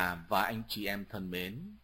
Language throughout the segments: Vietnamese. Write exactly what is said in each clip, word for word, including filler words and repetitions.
Và anh chị em thân mến,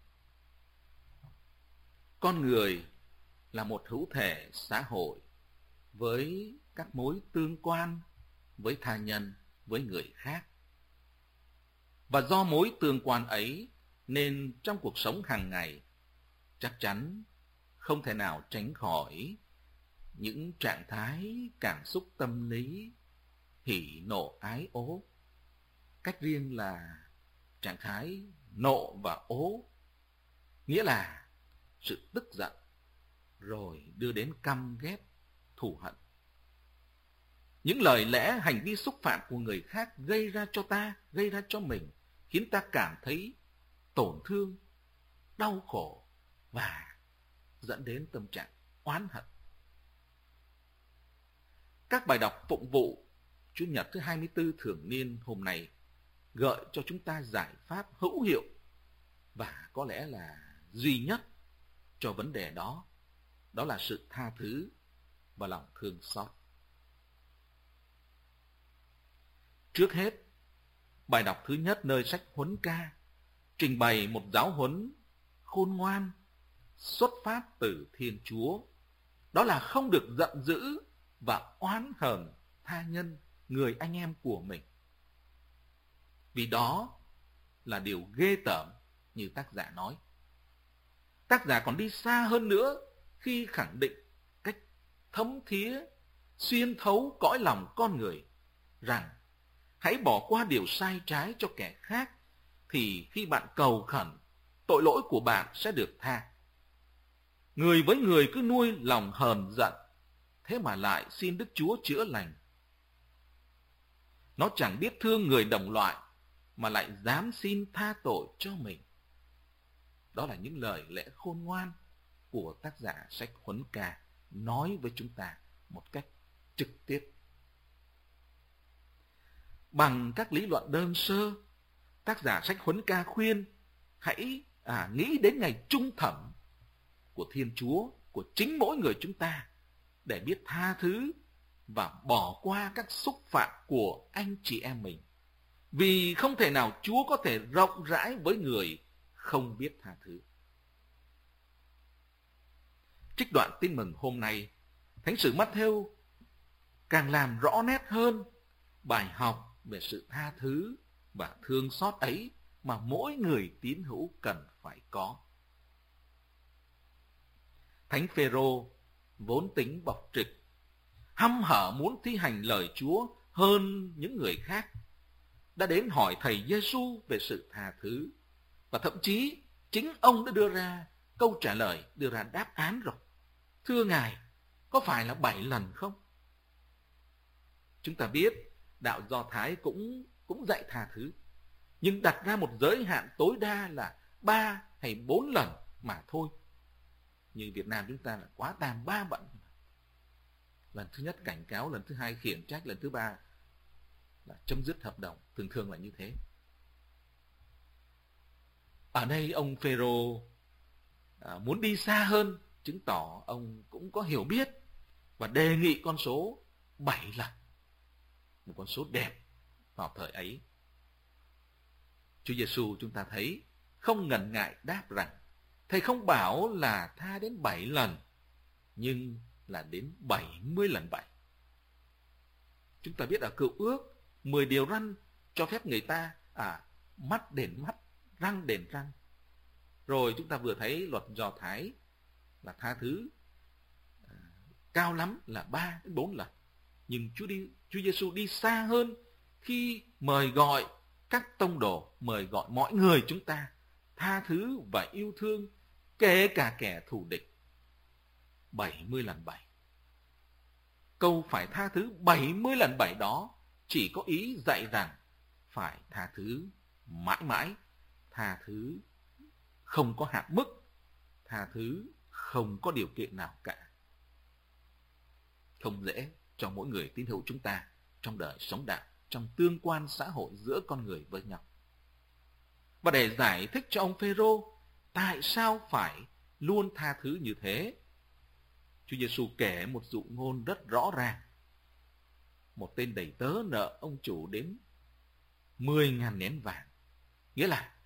con người là một hữu thể xã hội với các mối tương quan với tha nhân, với người khác. Và do mối tương quan ấy nên trong cuộc sống hàng ngày chắc chắn không thể nào tránh khỏi những trạng thái cảm xúc tâm lý hỉ nộ ái ố. Cách riêng là trạng thái nộ và ố, nghĩa là sự tức giận rồi đưa đến căm ghét, thù hận. Những lời lẽ, hành vi xúc phạm của người khác gây ra cho ta, gây ra cho mình, khiến ta cảm thấy tổn thương, đau khổ và dẫn đến tâm trạng oán hận. Các bài đọc phụng vụ Chủ nhật thứ hai mươi tư thường niên hôm nay gợi cho chúng ta giải pháp hữu hiệu và có lẽ là duy nhất cho vấn đề đó, đó là sự tha thứ và lòng thương xót. Trước hết, bài đọc thứ nhất nơi sách Huấn Ca trình bày một giáo huấn khôn ngoan xuất phát từ Thiên Chúa, đó là không được giận dữ và oán hờn tha nhân, người anh em của mình. Vì đó là điều ghê tởm như tác giả nói. Tác giả còn đi xa hơn nữa khi khẳng định cách thấm thía, xuyên thấu cõi lòng con người rằng hãy bỏ qua điều sai trái cho kẻ khác, thì khi bạn cầu khẩn, tội lỗi của bạn sẽ được tha. Người với người cứ nuôi lòng hờn giận, thế mà lại xin Đức Chúa chữa lành. Nó chẳng biết thương người đồng loại mà lại dám xin tha tội cho mình. Đó là những lời lẽ khôn ngoan của tác giả sách Huấn Ca nói với chúng ta một cách trực tiếp. Bằng các lý luận đơn sơ, tác giả sách Huấn Ca khuyên hãy à, nghĩ đến ngày trung thẩm của Thiên Chúa, của chính mỗi người chúng ta, để biết tha thứ và bỏ qua các xúc phạm của anh chị em mình. Vì không thể nào Chúa có thể rộng rãi với người không biết tha thứ. Trích đoạn tin mừng hôm nay, Thánh sử Mát-thêu càng làm rõ nét hơn bài học về sự tha thứ và thương xót ấy mà mỗi người tín hữu cần phải có. Thánh Phêrô vốn tính bộc trực, hăm hở muốn thi hành lời Chúa hơn những người khác, đã đến hỏi thầy Giêsu về sự tha thứ, và thậm chí chính ông đã đưa ra câu trả lời, đưa ra đáp án rồi. Thưa Ngài, có phải là bảy lần không? Chúng ta biết đạo Do Thái cũng cũng dạy tha thứ, nhưng đặt ra một giới hạn tối đa là ba hay bốn lần mà thôi. Như Việt Nam chúng ta là quá tam ba bận. Lần thứ nhất cảnh cáo, lần thứ hai khiển trách, lần thứ ba là chấm dứt hợp đồng, thường thường là như thế. Ở đây ông Phêrô à, muốn đi xa hơn, chứng tỏ ông cũng có hiểu biết và đề nghị con số bảy lần, một con số đẹp vào thời ấy. Chúa Giêsu chúng ta thấy không ngần ngại đáp rằng thầy không bảo là tha đến bảy lần, nhưng là đến bảy mươi lần bảy. Chúng ta biết ở Cựu Ước, mười điều răn cho phép người ta à, mắt đền mắt, răng đền răng. Rồi chúng ta vừa thấy luật Do Thái là tha thứ à, cao lắm là ba đến bốn lần. Nhưng Chúa đi Chúa Giêsu đi xa hơn khi mời gọi các tông đồ, mời gọi mọi người chúng ta tha thứ và yêu thương kể cả kẻ thù địch. bảy mươi lần bảy. Câu phải tha thứ bảy mươi lần bảy đó chỉ có ý dạy rằng phải tha thứ mãi mãi, tha thứ không có hạn mức, tha thứ không có điều kiện nào cả. Không dễ cho mỗi người tín hữu chúng ta trong đời sống đạo, trong tương quan xã hội giữa con người với nhau. Và để giải thích cho ông Phêrô tại sao phải luôn tha thứ như thế, Chúa Giêsu kể một dụ ngôn rất rõ ràng. Một tên đầy tớ nợ ông chủ đến mười ngàn nén vàng. Nghĩa là